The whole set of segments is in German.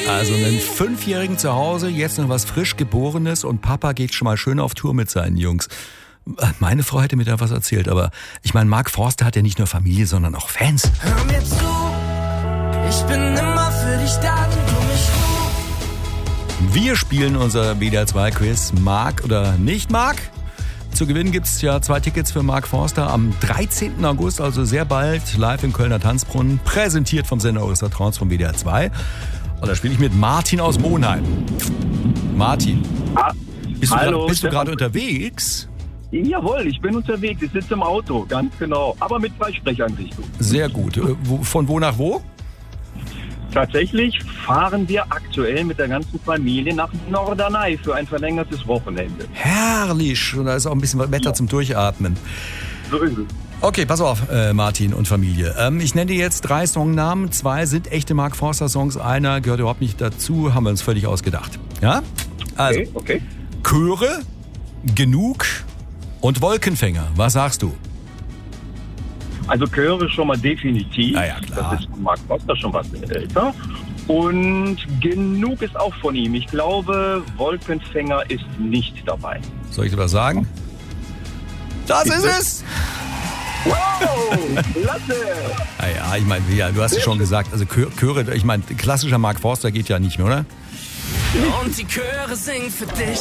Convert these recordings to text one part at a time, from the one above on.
Also einen 5-Jährigen zu Hause, jetzt noch was frisch Geborenes und Papa geht schon mal schön auf Tour mit seinen Jungs. Meine Frau hätte mir da was erzählt, aber ich meine, Mark Forster hat ja nicht nur Familie, sondern auch Fans. Hör mir zu, ich bin immer für dich da, wenn du mich rufst. Wir spielen unser WDR 2 Quiz Mark oder nicht Mark. Zu gewinnen gibt es ja 2 Tickets für Mark Forster am 13. August, also sehr bald, live im Kölner Tanzbrunnen, präsentiert vom Sender eures Vertrauens vom WDR 2. Und da spiele ich mit Martin aus Monheim. Martin, bist du gerade unterwegs? Jawohl, ich bin unterwegs. Ich sitze im Auto, ganz genau. Aber mit Freisprecheinrichtung. Sehr gut. Von wo nach wo? Tatsächlich fahren wir aktuell mit der ganzen Familie nach Norderney für ein verlängertes Wochenende. Herrlich. Und da ist auch ein bisschen Wetter zum Durchatmen. So ist es. Okay, pass auf, Martin und Familie. Ich nenne dir jetzt 3 Songnamen. 2 sind echte Mark Forster Songs. Einer gehört überhaupt nicht dazu. Haben wir uns völlig ausgedacht. Ja? Also, Okay. Chöre, Genug und Wolkenfänger. Was sagst du? Also Chöre schon mal definitiv. Na ja, klar. Das ist von Mark Forster schon was älter. Und Genug ist auch von ihm. Ich glaube, Wolkenfänger ist nicht dabei. Soll ich dir was sagen? Das ist es! Wow, klasse! Ja, ich meine, ja, du hast es schon gesagt. Also Chöre, ich meine, klassischer Mark Forster geht ja nicht mehr, oder? Und die Chöre singen für dich.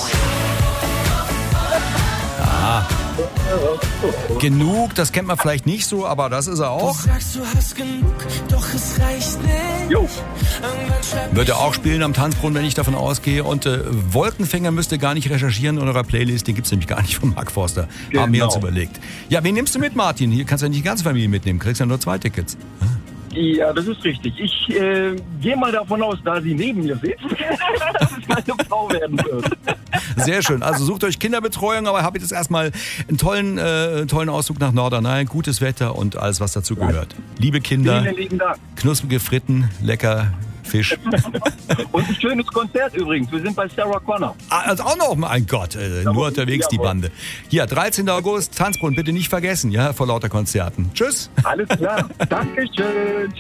Genug, das kennt man vielleicht nicht so, aber das ist er Du auch. sagst, du hast genug, doch es reicht nicht. Jo. Irgendwann schreibt Wird er auch spielen am Tanzbrunnen, wenn ich davon ausgehe. Und Wolkenfänger müsst ihr gar nicht recherchieren in eurer Playlist. Den gibt's nämlich gar nicht von Mark Forster. Genau. Haben wir uns überlegt. Ja, wen nimmst du mit, Martin? Hier kannst du ja nicht die ganze Familie mitnehmen. Kriegst ja nur 2 Tickets. Ja, das ist richtig. Ich gehe mal davon aus, da sie neben mir sitzt, dass es meine Frau werden wird. Sehr schön. Also sucht euch Kinderbetreuung, aber habt jetzt erstmal einen tollen Ausflug nach Norderney. Gutes Wetter und alles, was dazu gehört. Liebe Kinder, Vielen lieben Dank. knusprige Fritten, lecker Fisch. Und ein schönes Konzert übrigens. Wir sind bei Sarah Connor. Also auch noch, mein Gott, nur unterwegs die jawohl. Bande. Hier, 13. August, Tanzbrunnen, bitte nicht vergessen, ja, vor lauter Konzerten. Tschüss. Alles klar. Dankeschön.